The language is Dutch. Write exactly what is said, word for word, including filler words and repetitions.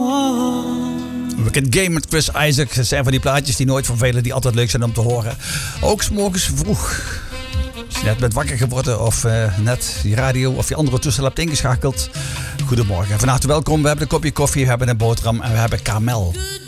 Weekend Game met Chris Isaac. Dat zijn van die plaatjes die nooit vervelen, die altijd leuk zijn om te horen. Ook 's morgens vroeg. Als je net bent wakker geworden of uh, net je radio of je andere toestel hebt ingeschakeld. Goedemorgen. Van harte welkom. We hebben een kopje koffie, we hebben een boterham en we hebben karamel.